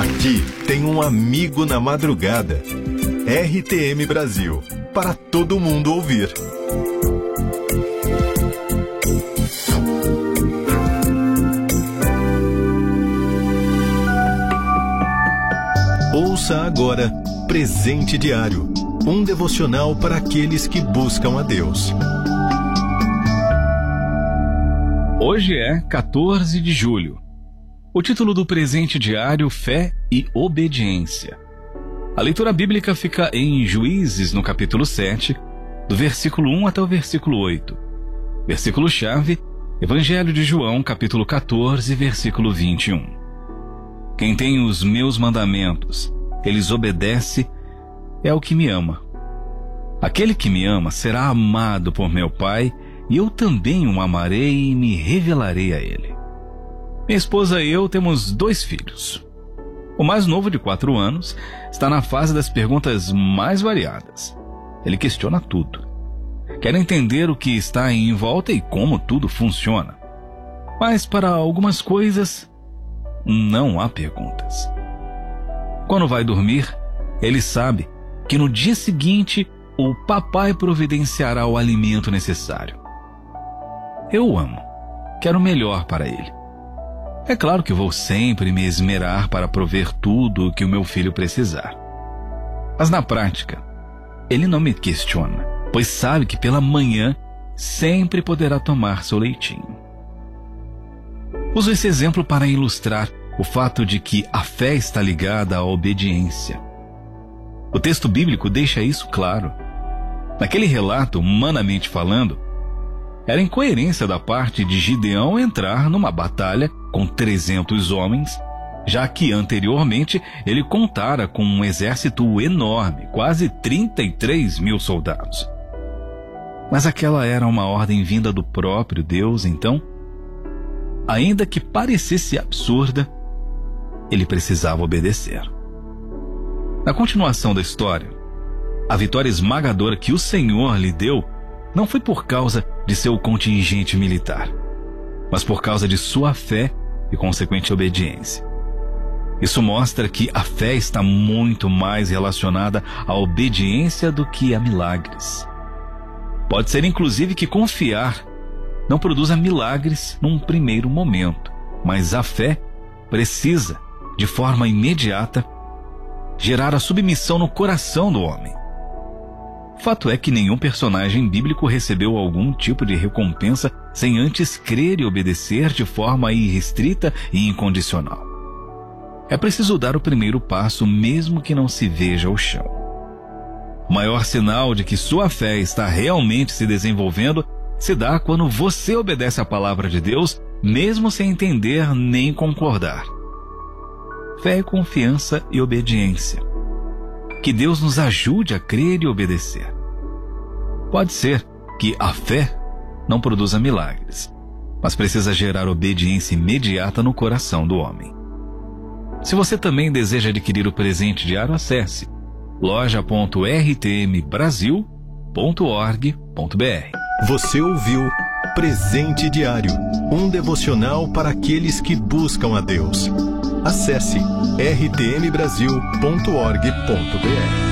Aqui tem um amigo na madrugada. RTM Brasil, para todo mundo ouvir. Ouça agora Presente Diário, um devocional para aqueles que buscam a Deus. Hoje é 14 de julho. O título do Presente Diário: Fé e Obediência. A leitura bíblica fica em Juízes, no capítulo 7, do versículo 1 até o versículo 8. Versículo-chave: Evangelho de João, capítulo 14, versículo 21. Quem tem os meus mandamentos, eles obedece, é o que me ama. Aquele que me ama será amado por meu Pai, e eu também o amarei e me revelarei a ele. Minha esposa e eu temos 2 filhos. O mais novo, de 4 anos, está na fase das perguntas mais variadas. Ele questiona tudo. Quer entender o que está em volta e como tudo funciona. Mas para algumas coisas, não há perguntas. Quando vai dormir, ele sabe que no dia seguinte o papai providenciará o alimento necessário. Eu o amo. Quero o melhor para ele. É claro que vou sempre me esmerar para prover tudo o que o meu filho precisar. Mas na prática, ele não me questiona, pois sabe que pela manhã sempre poderá tomar seu leitinho. Uso esse exemplo para ilustrar o fato de que a fé está ligada à obediência. O texto bíblico deixa isso claro. Naquele relato, humanamente falando, era incoerência da parte de Gideão entrar numa batalha com 300 homens, já que anteriormente ele contara com um exército enorme, quase 33 mil soldados. Mas aquela era uma ordem vinda do próprio Deus, então, ainda que parecesse absurda, ele precisava obedecer. Na continuação da história, a vitória esmagadora que o Senhor lhe deu não foi por causa de seu contingente militar, mas por causa de sua fé e consequente obediência. Isso mostra que a fé está muito mais relacionada à obediência do que a milagres. Pode ser inclusive que confiar não produza milagres num primeiro momento, mas a fé precisa, de forma imediata, gerar a submissão no coração do homem. Fato é que nenhum personagem bíblico recebeu algum tipo de recompensa sem antes crer e obedecer de forma irrestrita e incondicional. É preciso dar o primeiro passo, mesmo que não se veja o chão. O maior sinal de que sua fé está realmente se desenvolvendo se dá quando você obedece à palavra de Deus, mesmo sem entender nem concordar. Fé é confiança e obediência. Que Deus nos ajude a crer e obedecer. Pode ser que a fé não produza milagres, mas precisa gerar obediência imediata no coração do homem. Se você também deseja adquirir o presente diário, acesse loja.rtmbrasil.org.br. Você ouviu Presente Diário, um devocional para aqueles que buscam a Deus. Acesse rtmbrasil.org.br.